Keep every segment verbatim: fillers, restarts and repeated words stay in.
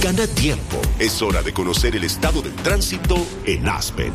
Gana tiempo. Es hora de conocer el estado del tránsito en Aspen.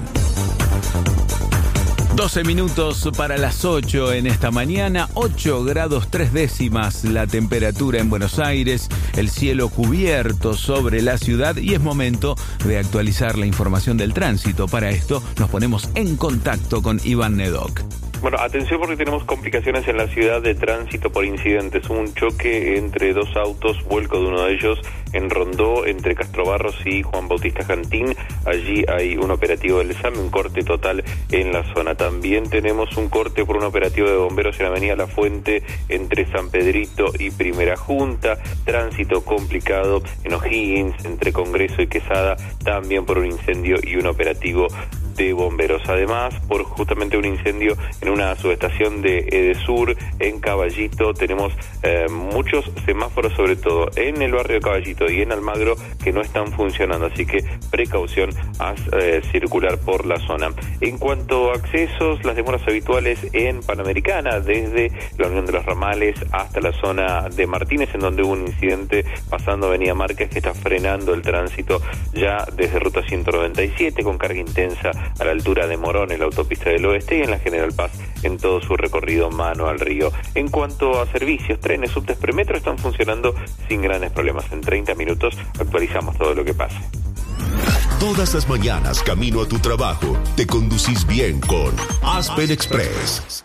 doce minutos para las ocho en esta mañana, ocho grados tres décimas la temperatura en Buenos Aires, el cielo cubierto sobre la ciudad y es momento de actualizar la información del tránsito. Para esto nos ponemos en contacto con Iván Nedoc. Bueno, atención porque tenemos complicaciones en la ciudad de tránsito por incidentes. Un choque entre dos autos, vuelco de uno de ellos en Rondó, entre Castrobarros y Juan Bautista Jantín. Allí hay un operativo del examen, un corte total en la zona. También tenemos un corte por un operativo de bomberos en la avenida La Fuente, entre San Pedrito y Primera Junta. Tránsito complicado en O'Higgins, entre Congreso y Quesada, también por un incendio y un operativo de bomberos. Además, por justamente un incendio en una subestación de Edesur en Caballito, tenemos eh, muchos semáforos, sobre todo en el barrio de Caballito y en Almagro, que no están funcionando, así que precaución a eh, circular por la zona. En cuanto a accesos, las demoras habituales en Panamericana, desde la Unión de los Ramales hasta la zona de Martínez, en donde hubo un incidente pasando Avenida Márquez que está frenando el tránsito ya desde Ruta ciento noventa y siete, con carga intensa a la altura de Morón en la autopista del Oeste y en la General Paz en todo su recorrido mano al río. En cuanto a servicios, trenes, subtes, premetro están funcionando sin grandes problemas. En treinta minutos actualizamos todo lo que pase. Todas las mañanas, camino a tu trabajo, te conducís bien con Aspen Express.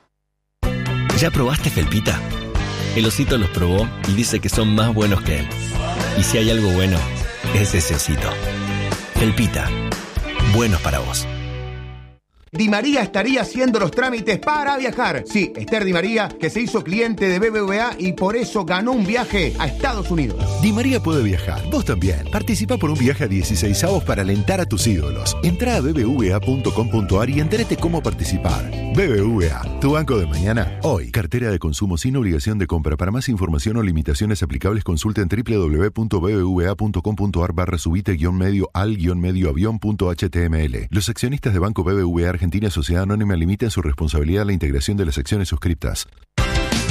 ¿Ya probaste Felpita? El osito los probó y dice que son más buenos que él. Y si hay algo bueno, es ese osito. Felpita. Buenos para vos. Di María estaría haciendo los trámites para viajar. Sí, Esther Di María, que se hizo cliente de B B V A y por eso ganó un viaje a Estados Unidos. Di María puede viajar, vos también. Participa por un viaje a dieciséis avos para alentar a tus ídolos. Entrá a b b v a punto com punto a r y entérate cómo participar. B B V A, tu banco de mañana, hoy. Cartera de consumo sin obligación de compra. Para más información o limitaciones aplicables, consulta en w w w punto b b v a punto com punto a r barra subite guión medio al guión medio avión punto h t m l. Los accionistas de Banco B B V A Argentina Sociedad Anónima limitan su responsabilidad a la integración de las acciones suscriptas.